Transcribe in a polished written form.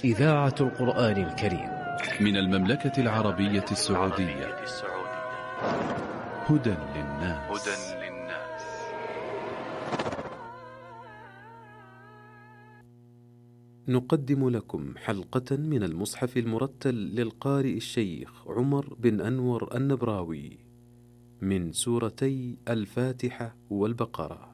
إذاعة القرآن الكريم من المملكة العربية السعودية. هدى للناس. نقدم لكم حلقة من المصحف المرتل للقارئ الشيخ عمر بن أنور النبراوي من سورتي الفاتحة والبقرة.